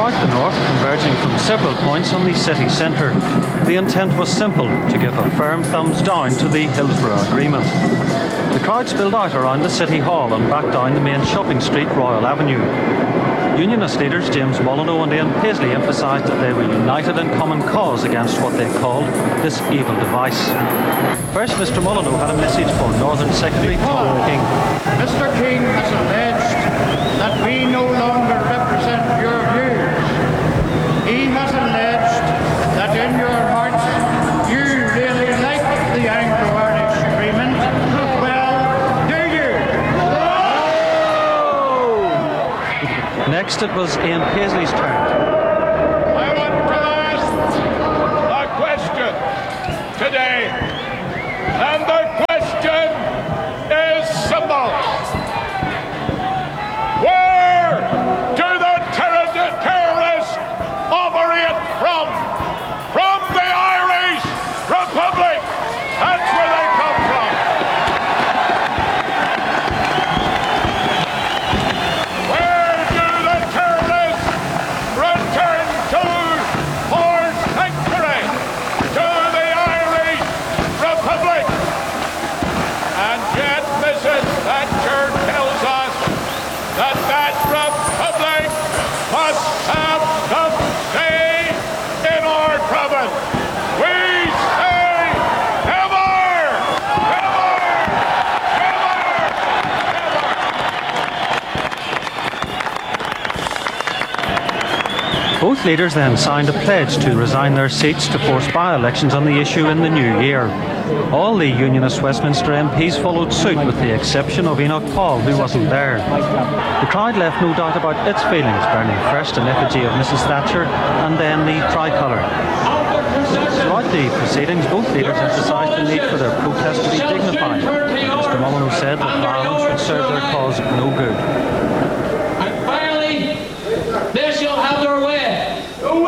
throughout the north, converging from several points on the city centre. The intent was simple: to give a firm thumbs down to the Hillsborough Agreement. The crowd spilled out around the City Hall and back down the main shopping street, Royal Avenue. Unionist leaders James Molyneux and Ian Paisley emphasised that they were united in common cause against what they called this evil device. First, Mr Molyneux had a message for Northern Secretary Tom King. Mr King has alleged that we no longer represent your views. He has alleged that in your hearts you really like the Anglo-Irish Agreement. Well, do you? No! Next it was Ian Paisley's turn. I want to ask a question today, and the question is simple. Where do the terrorists operate from? From the Irish Republic. That's where they come from. Where do the terrorists return to for sanctuary? To the Irish Republic. And yet Mrs. Thatcher tells us that that republic must have some say in our province. We say never, never, never, never. Both leaders then signed a pledge to resign their seats to force by-elections on the issue in the new year. All the Unionist Westminster MPs followed suit, with the exception of Enoch Paul, who wasn't there. The crowd left no doubt about its feelings, burning first an effigy of Mrs Thatcher and then the tricolour. Throughout the proceedings, both leaders emphasised the need for their protest to be dignified. Mr Molyneux said that violence would serve their cause no good. And finally, they shall have their way.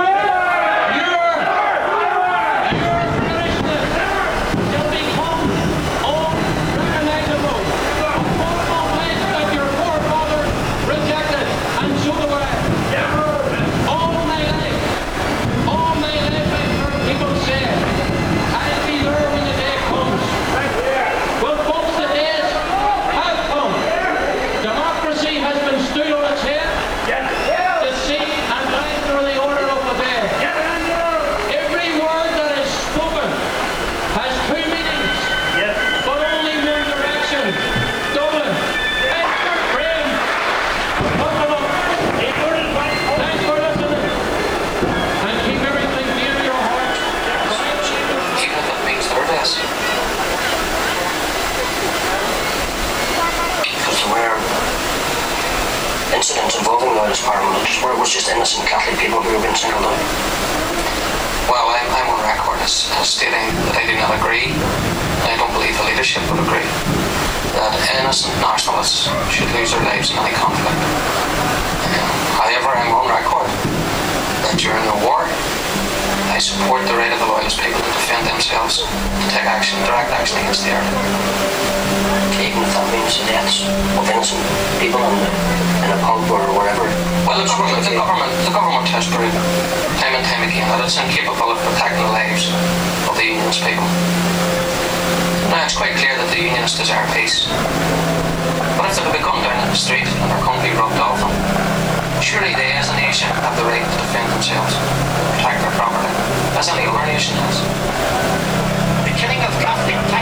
Incidents involving Loyalist Parliament where it was just innocent Catholic people who were being singled out. Well, I'm on record as stating that I do not agree, and I don't believe the leadership would agree, that innocent nationalists should lose their lives in any conflict. However, I'm on record that during the war, I support the right of the Loyalist people to defend themselves and take action, direct action against the Irish. Even if that means the deaths of innocent people in a pub or wherever. Well, the government has proved time and time again that it's incapable of protecting the lives of the Unionist people. Now, it's quite clear that the Unionists desire peace. But if they could be gunned down in the street and their country rubbed off them, surely they as a nation have the right to defend themselves, protect their property, as any other nation has. The killing of Catholic